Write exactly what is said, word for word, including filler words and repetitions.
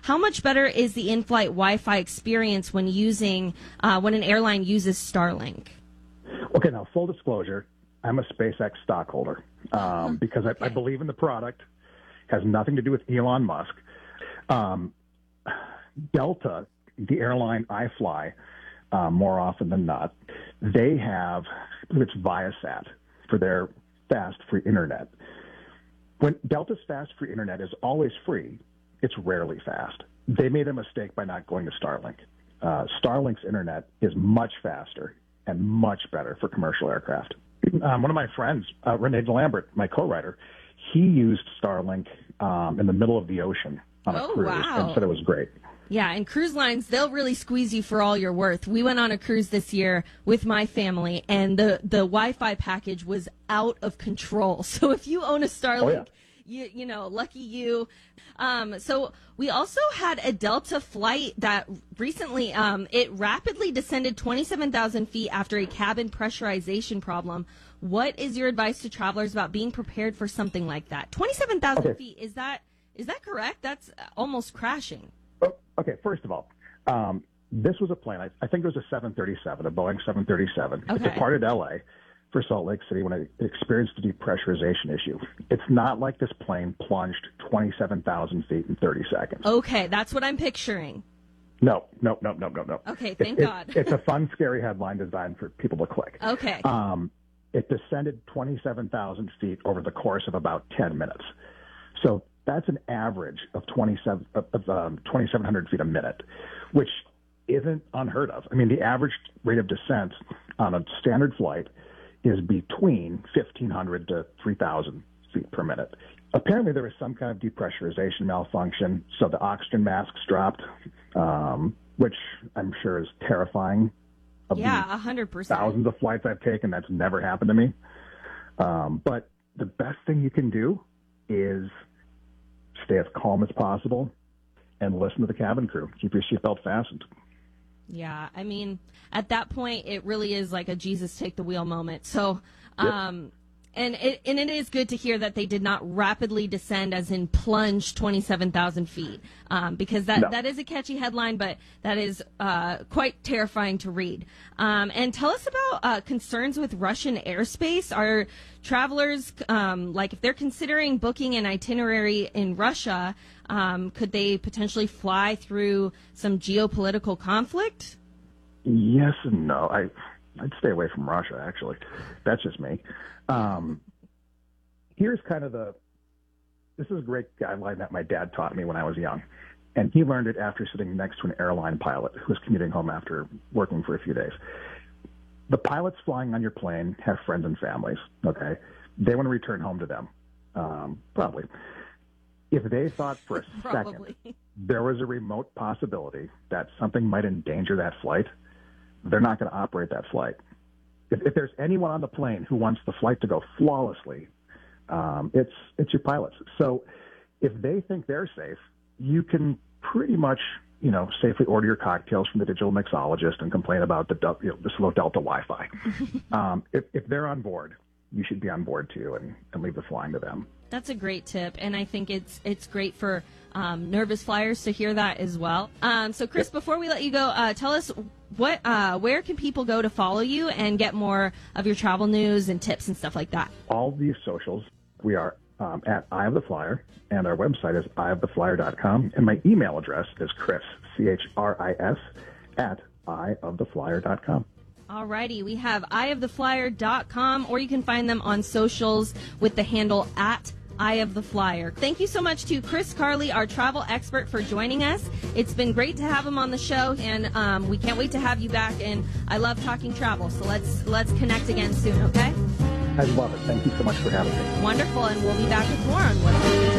how much better is the in-flight Wi-Fi experience when using uh, when an airline uses Starlink? Okay, now full disclosure, I'm a SpaceX stockholder um, because I, okay. I believe in the product. Has nothing to do with Elon Musk. Um, Delta, the airline I fly uh, more often than not, they have, I believe it's Viasat for their fast free internet. When Delta's fast free internet is always free, it's rarely fast. They made a mistake by not going to Starlink. Uh, Starlink's internet is much faster and much better for commercial aircraft. Um, one of my friends, uh, Renee DeLambert, my co-writer, he used Starlink um, in the middle of the ocean on a oh, cruise wow. and said it was great. Yeah, and cruise lines, they'll really squeeze you for all you're worth. We went on a cruise this year with my family, and the, the Wi-Fi package was out of control. So if you own a Starlink, oh, yeah. you, you know, lucky you. Um, so we also had a Delta flight that recently, um, it rapidly descended twenty-seven thousand feet after a cabin pressurization problem. What is your advice to travelers about being prepared for something like that? twenty-seven thousand okay. feet, is that is that correct? That's almost crashing. Oh, okay, first of all, um, this was a plane. I, I think it was a seven thirty-seven, a Boeing seven thirty-seven. Okay. It departed L A for Salt Lake City when it experienced a depressurization issue. It's not like this plane plunged twenty-seven thousand feet in thirty seconds. Okay, that's what I'm picturing. No, no, no, no, no, no. Okay, thank it, God. It, it's a fun, scary headline designed for people to click. Okay. Um, it descended twenty-seven thousand feet over the course of about ten minutes. So that's an average of twenty-seven of um, twenty-seven hundred feet a minute, which isn't unheard of. I mean, the average rate of descent on a standard flight is between fifteen hundred to three thousand feet per minute. Apparently, there was some kind of depressurization malfunction, so the oxygen masks dropped, um, which I'm sure is terrifying. Of yeah, one hundred percent. Thousands of flights I've taken, that's never happened to me. Um, but the best thing you can do is stay as calm as possible and listen to the cabin crew. Keep your seatbelt fastened. Yeah, I mean, at that point, it really is like a Jesus take the wheel moment. So, um, yep. and it and it is good to hear that they did not rapidly descend, as in plunge twenty-seven thousand feet, um, because that, no. that is a catchy headline, but that is uh, quite terrifying to read. Um, and tell us about uh, concerns with Russian airspace. Are travelers, um, like if they're considering booking an itinerary in Russia, um, could they potentially fly through some geopolitical conflict? Yes and no. I, I'd stay away from Russia, actually. That's just me. Um, here's kind of the, this is a great guideline that my dad taught me when I was young. And he learned it after sitting next to an airline pilot who was commuting home after working for a few days. The pilots flying on your plane have friends and families, okay? They want to return home to them, um, probably. If they thought for a second there was a remote possibility that something might endanger that flight, they're not going to operate that flight. If, if there's anyone on the plane who wants the flight to go flawlessly, um, it's it's your pilots. So if they think they're safe, you can pretty much, you know, safely order your cocktails from the digital mixologist and complain about the, you know, the slow Delta Wi-Fi. um, if, if they're on board, you should be on board too, and, and leave the flying to them. That's a great tip, and I think it's it's great for um, nervous flyers to hear that as well. Um, so, Chris, before we let you go, uh, tell us what uh, where can people go to follow you and get more of your travel news and tips and stuff like that? All these socials, we are um, at Eye of the Flyer, and our website is eye of the flyer dot com, and my email address is Chris, C H R I S, at eye of the flyer dot com. Alrighty, we have eye of the flyer dot com, or you can find them on socials with the handle at Eye of the Flyer. Thank you so much to Chris Carley, our travel expert, for joining us. It's been great to have him on the show, and um, we can't wait to have you back. And I love talking travel, so let's let's connect again soon, okay? I love it. Thank you so much for having me. Wonderful, and we'll be back with more on What's